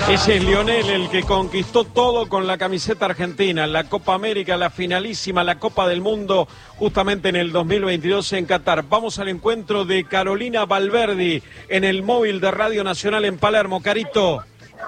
Ese es Lionel, el que conquistó todo con la camiseta argentina, la Copa América, la finalísima, la Copa del Mundo, justamente en el 2022 en Qatar. Vamos al encuentro de Carolina Valverdi en el móvil de Radio Nacional en Palermo. Carito.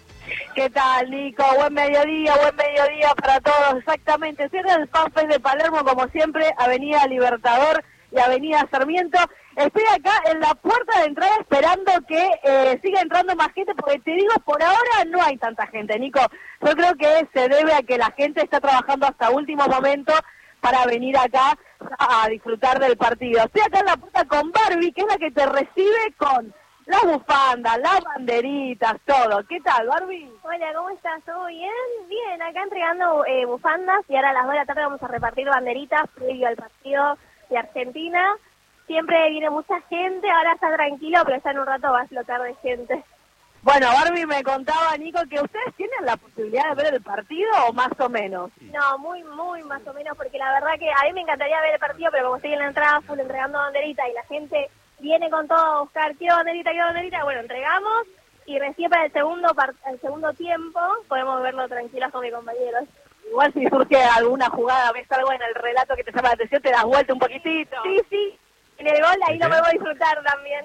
¿Qué tal, Nico? Buen mediodía para todos. Exactamente, cierra el FanFest de Palermo, como siempre, Avenida Libertador y Avenida Sarmiento. Estoy acá en la puerta de entrada esperando que siga entrando más gente, porque te digo, por ahora no hay tanta gente, Nico. Yo creo que se debe a que la gente está trabajando hasta último momento para venir acá a disfrutar del partido. Estoy acá en la puerta con Barbie, que es la que te recibe con las bufandas, las banderitas, todo. ¿Qué tal, Barbie? Hola, ¿cómo estás? ¿Todo bien? Bien, acá entregando bufandas y ahora a las 2 de la tarde vamos a repartir banderitas previo al partido de Argentina. Siempre viene mucha gente, ahora está tranquilo, pero ya en un rato va a explotar de gente. Bueno, Barbie me contaba, Nico, que ustedes tienen la posibilidad de ver el partido o más o menos. No, muy más o menos, porque la verdad que a mí me encantaría ver el partido, pero como estoy en la entrada full entregando banderitas y la gente viene con todo a buscar qué banderita, bueno, entregamos y recién para el segundo tiempo podemos verlo tranquilos con mis compañeros. Igual si surge alguna jugada, ves algo en el relato que te llama la atención, te das vuelta un poquitito. Sí, en el gol ahí lo puedo disfrutar también.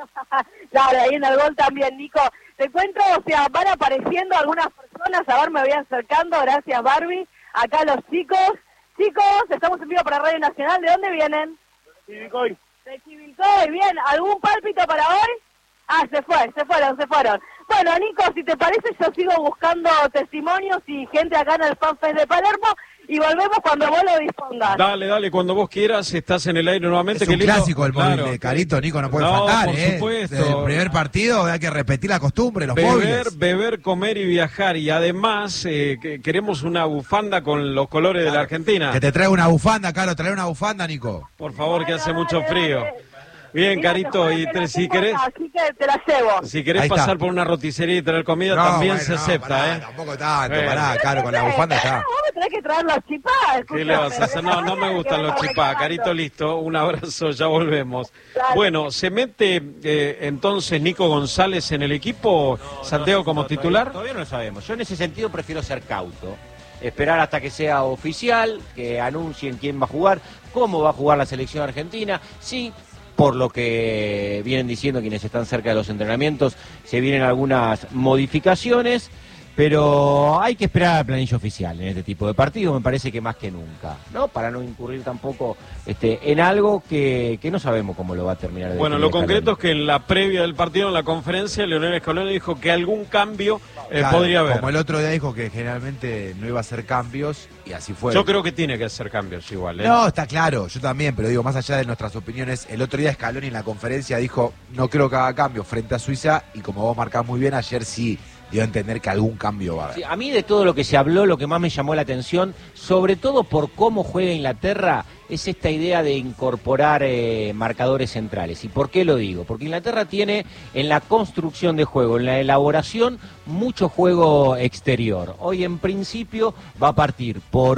Claro, ahí en el gol también, Nico. Te cuento, o sea, van apareciendo algunas personas, a ver, me voy acercando, gracias Barbie. Acá los chicos, estamos en vivo para Radio Nacional, ¿de dónde vienen? Chivilcoy. De Chivilcoy, bien, ¿algún pálpito para hoy? Ah, se fueron. Bueno, Nico, si te parece, yo sigo buscando testimonios y gente acá en el FanFest de Palermo y volvemos cuando vos lo dispongas. Dale, cuando vos quieras, estás en el aire nuevamente. Es un clásico el móvil claro, de Carito, Nico, no puede faltar, por supuesto. Desde el primer partido hay que repetir la costumbre, los móviles. Beber, comer y viajar, y además queremos una bufanda con los colores de la Argentina. Que te traiga una bufanda, Caro, trae una bufanda, Nico. Por favor, que hace mucho frío. Bien, Carito, y si querés, así que te la llevo. Si querés pasar por una roticería y traer comida, también se acepta, pará, tampoco tanto, pará, Caro, con la bufanda ya. Vos me tenés que traer los chipás. ¿Qué le vas a hacer? No me gustan los chipás. Carito, listo, un abrazo, ya volvemos. Dale. Bueno, ¿se mete entonces Nico González en el equipo, Santiago, como titular? Todavía no lo sabemos. Yo en ese sentido prefiero ser cauto. Esperar hasta que sea oficial, que anuncien quién va a jugar, cómo va a jugar la selección argentina. Sí, por lo que vienen diciendo quienes están cerca de los entrenamientos, se vienen algunas modificaciones, pero hay que esperar al planillo oficial en este tipo de partidos, me parece que más que nunca, ¿no? Para no incurrir tampoco en algo que no sabemos cómo lo va a terminar. Bueno, lo concreto es que en la previa del partido, en la conferencia, Leonel Scaloni dijo que algún cambio podría haber. Como el otro día dijo que generalmente no iba a hacer cambios, y así fue. Yo creo que tiene que hacer cambios igual, ¿eh? No, está claro, yo también, pero digo, más allá de nuestras opiniones, el otro día Scaloni en la conferencia dijo, no creo que haga cambios frente a Suiza, y como vos marcás muy bien, ayer sí dio a entender que algún cambio va a haber. Sí, a mí de todo lo que se habló, lo que más me llamó la atención, sobre todo por cómo juega Inglaterra, es esta idea de incorporar marcadores centrales. ¿Y por qué lo digo? Porque Inglaterra tiene en la construcción de juego, en la elaboración, mucho juego exterior. Hoy en principio va a partir por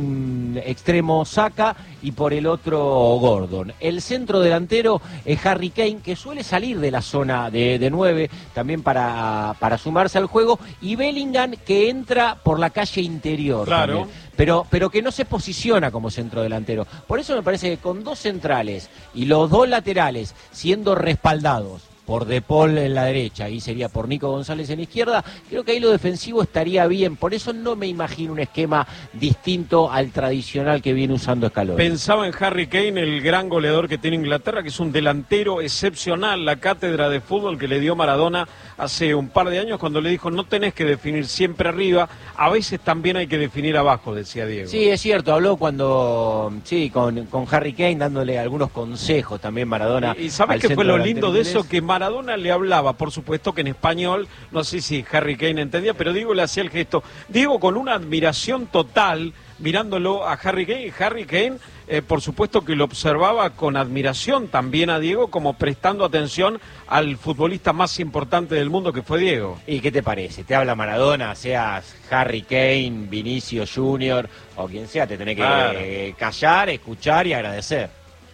un extremo Saka y por el otro Gordon. El centro delantero es Harry Kane, que suele salir de la zona de 9 también para sumarse al juego, y Bellingham, que entra por la calle interior. Claro. También. Pero que no se posiciona como centro delantero. Por eso me parece que con dos centrales y los dos laterales siendo respaldados por De Paul en la derecha y sería por Nico González en la izquierda, creo que ahí lo defensivo estaría bien. Por eso no me imagino un esquema distinto al tradicional que viene usando Scaloni. Pensaba en Harry Kane, el gran goleador que tiene Inglaterra, que es un delantero excepcional, la cátedra de fútbol que le dio Maradona hace un par de años cuando le dijo, no tenés que definir siempre arriba, a veces también hay que definir abajo, decía Diego. Sí, es cierto, habló cuando, sí, con Harry Kane dándole algunos consejos también Maradona. ¿Y sabes qué fue lo lindo de eso? Que Maradona le hablaba, por supuesto que en español, no sé si Harry Kane entendía, pero Diego le hacía el gesto. Diego con una admiración total, mirándolo a Harry Kane, y Harry Kane, por supuesto que lo observaba con admiración también a Diego, como prestando atención al futbolista más importante del mundo que fue Diego. ¿Y qué te parece? Te habla Maradona, seas Harry Kane, Vinicius Junior o quien sea, te tenés que callar, escuchar y agradecer.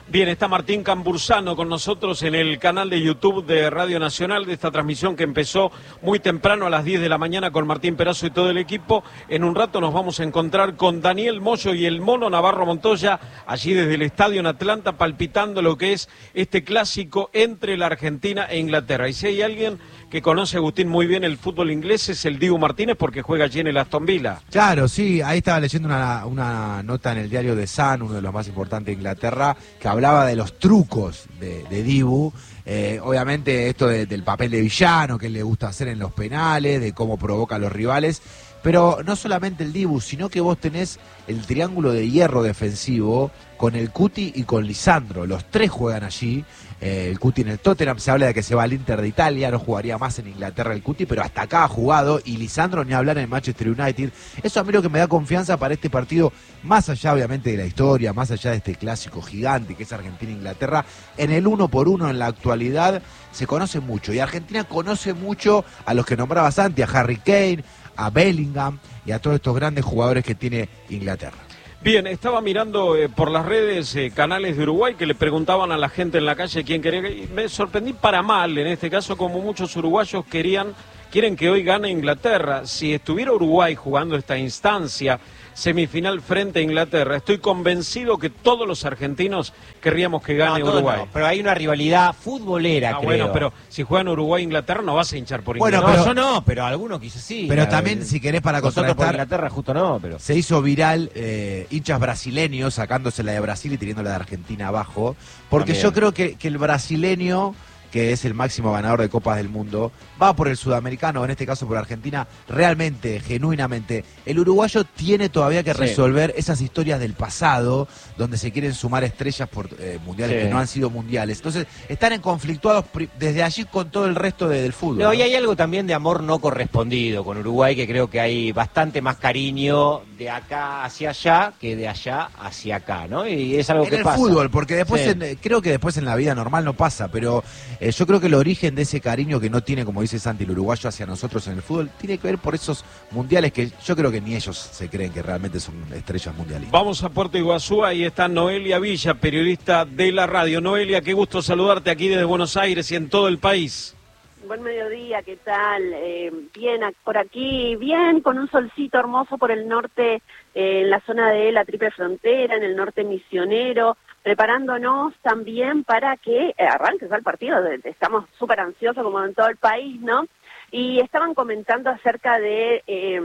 Bien, está Martín Cambursano con nosotros en el canal de YouTube de Radio Nacional, de esta transmisión que empezó muy temprano a las 10 de la mañana con Martín Perazo y todo el equipo. En un rato nos vamos a encontrar con Daniel Moyo y el Mono Navarro Montoya, allí desde el estadio en Atlanta, palpitando lo que es este clásico entre la Argentina e Inglaterra. Y si hay alguien que conoce, Agustín, muy bien el fútbol inglés, es el Dibu Martínez, porque juega allí en el Aston Villa. Claro, sí, ahí estaba leyendo una nota en el diario The Sun, uno de los más importantes de Inglaterra, que hablaba de los trucos de Dibu. Obviamente esto del papel de villano que él le gusta hacer en los penales, de cómo provoca a los rivales. Pero no solamente el Dibu, sino que vos tenés el triángulo de hierro defensivo con el Cuti y con Lisandro. Los tres juegan allí. El Cuti en el Tottenham, se habla de que se va al Inter de Italia, no jugaría más en Inglaterra el Cuti, pero hasta acá ha jugado, y Lisandro ni hablar en el Manchester United. Eso a mí lo que me da confianza para este partido, más allá obviamente de la historia, más allá de este clásico gigante que es Argentina-Inglaterra, en el 1-por-1 en la actualidad se conoce mucho, y Argentina conoce mucho a los que nombrabas antes, a Harry Kane, a Bellingham y a todos estos grandes jugadores que tiene Inglaterra. Bien, estaba mirando por las redes canales de Uruguay que le preguntaban a la gente en la calle quién quería, y me sorprendí para mal, en este caso, como muchos uruguayos quieren que hoy gane Inglaterra. Si estuviera Uruguay jugando esta instancia semifinal frente a Inglaterra, estoy convencido que todos los argentinos querríamos que gane Uruguay. No, pero hay una rivalidad futbolera, creo. Bueno, pero si juegan Uruguay e Inglaterra no vas a hinchar por Bueno, Inglaterra. Yo no, pero algunos quizás sí. Pero también, si querés, para nosotros por contrastar, Inglaterra justo no, pero... se hizo viral hinchas brasileños sacándose la de Brasil y teniendo la de Argentina abajo, porque También. yo creo que el brasileño, que es el máximo ganador de Copas del Mundo, va por el sudamericano, en este caso por Argentina, realmente, genuinamente. El uruguayo tiene todavía que resolver esas historias del pasado, donde se quieren sumar estrellas por mundiales que no han sido mundiales. Entonces, están conflictuados desde allí con todo el resto del fútbol. No, y hay algo también de amor no correspondido con Uruguay, que creo que hay bastante más cariño de acá hacia allá que de allá hacia acá, ¿no? Y es algo en que el pasa. fútbol, porque después Sí. creo que después en la vida normal no pasa, pero yo creo que el origen de ese cariño que no tiene, como dice Santi, el uruguayo hacia nosotros en el fútbol, tiene que ver por esos mundiales que yo creo que ni ellos se creen que realmente son estrellas mundialistas. Vamos a Puerto Iguazú, ahí está Noelia Villa, periodista de la radio. Noelia, qué gusto saludarte aquí desde Buenos Aires y en todo el país. Buen mediodía, ¿qué tal? Bien, por aquí, bien, con un solcito hermoso por el norte, en la zona de la Triple Frontera, en el norte misionero, preparándonos también para que arranque ya el partido. Estamos súper ansiosos como en todo el país, ¿no? Y estaban comentando acerca de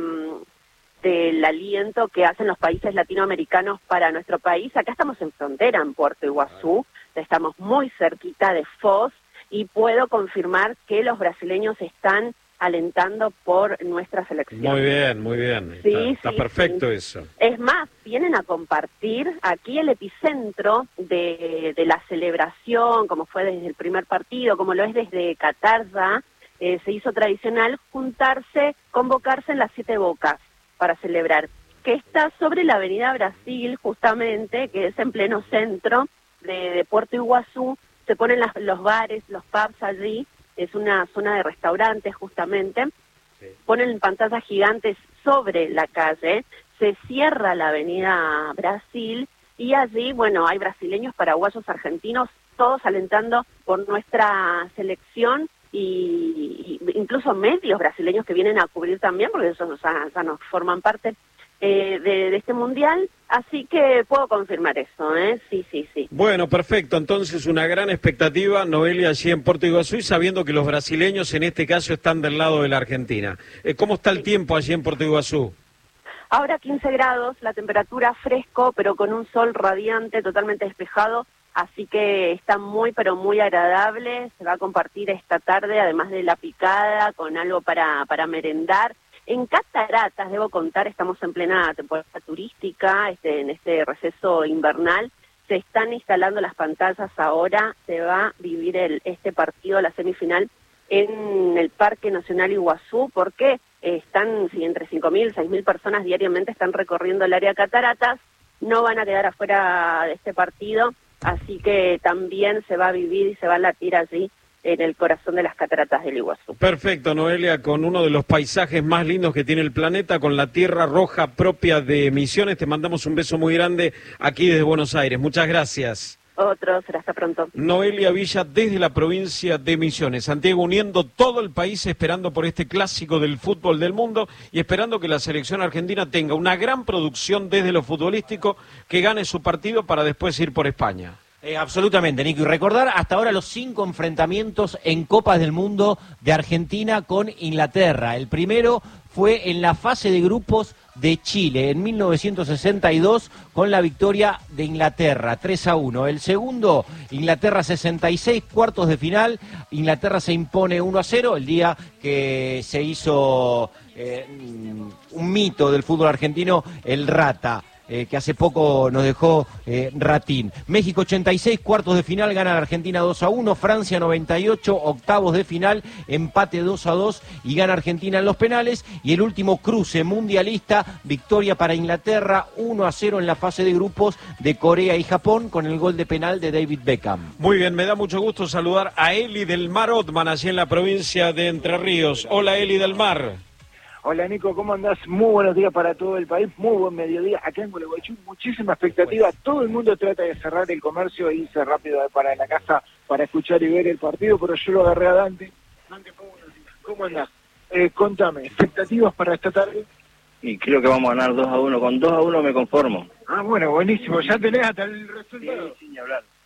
del aliento que hacen los países latinoamericanos para nuestro país. Acá estamos en frontera, en Puerto Iguazú, estamos muy cerquita de Foz, y puedo confirmar que los brasileños están alentando por nuestra selección. Muy bien, muy bien. Sí, está sí, perfecto sí. eso. Es más, vienen a compartir aquí el epicentro de la celebración, como fue desde el primer partido, como lo es desde Qatar ya, se hizo tradicional juntarse, convocarse en las 7 Bocas para celebrar, que está sobre la avenida Brasil, justamente, que es en pleno centro de Puerto Iguazú. Se ponen los bares, los pubs allí, es una zona de restaurantes justamente, sí. Ponen pantallas gigantes sobre la calle, se cierra la avenida Brasil y allí, bueno, hay brasileños, paraguayos, argentinos, todos alentando por nuestra selección y incluso medios brasileños que vienen a cubrir también, porque ellos ya nos forman parte de este mundial, así que puedo confirmar eso, ¿eh? Sí. Bueno, perfecto, entonces una gran expectativa, Noelia, allí en Puerto Iguazú, y sabiendo que los brasileños en este caso están del lado de la Argentina. ¿Cómo está el tiempo allí en Puerto Iguazú? Ahora 15 grados, la temperatura fresco, pero con un sol radiante, totalmente despejado, así que está muy, pero muy agradable. Se va a compartir esta tarde, además de la picada, con algo para merendar. En Cataratas, debo contar, estamos en plena temporada turística, en este receso invernal, se están instalando las pantallas ahora, se va a vivir este partido, la semifinal, en el Parque Nacional Iguazú, porque están entre 5.000, 6.000 personas diariamente están recorriendo el área Cataratas, no van a quedar afuera de este partido, así que también se va a vivir y se va a latir allí en el corazón de las cataratas del Iguazú. Perfecto, Noelia, con uno de los paisajes más lindos que tiene el planeta, con la tierra roja propia de Misiones. Te mandamos un beso muy grande aquí desde Buenos Aires. Muchas gracias. Otro, será hasta pronto. Noelia Villa desde la provincia de Misiones. Santiago, uniendo todo el país, esperando por este clásico del fútbol del mundo y esperando que la selección argentina tenga una gran producción desde lo futbolístico, que gane su partido para después ir por España. Absolutamente, Nico. Y recordar hasta ahora los 5 enfrentamientos en Copas del Mundo de Argentina con Inglaterra. El primero fue en la fase de grupos de Chile en 1962 con la victoria de Inglaterra 3-1. El segundo, Inglaterra 66, cuartos de final. Inglaterra se impone 1-0 el día que se hizo un mito del fútbol argentino, el Rata. Que hace poco nos dejó Ratín. México 86, cuartos de final, gana la Argentina 2-1. Francia 98, octavos de final, empate 2-2 y gana Argentina en los penales. Y el último cruce mundialista, victoria para Inglaterra 1-0 en la fase de grupos de Corea y Japón con el gol de penal de David Beckham. Muy bien, me da mucho gusto saludar a Eli del Mar Otman, allí en la provincia de Entre Ríos. Hola, Eli del Mar. Hola Nico, ¿cómo andás? Muy buenos días para todo el país, muy buen mediodía. Acá en Gualeguaychú, muchísima expectativa. Todo el mundo trata de cerrar el comercio e irse rápido para la casa para escuchar y ver el partido, pero yo lo agarré a Dante. Dante, muy buenos días. ¿Cómo andás? Contame, ¿expectativas para esta tarde? Y creo que vamos a ganar 2-1. Con 2-1 me conformo. Ah, bueno, buenísimo. ¿Ya tenés hasta el resultado? Sí, sin hablar.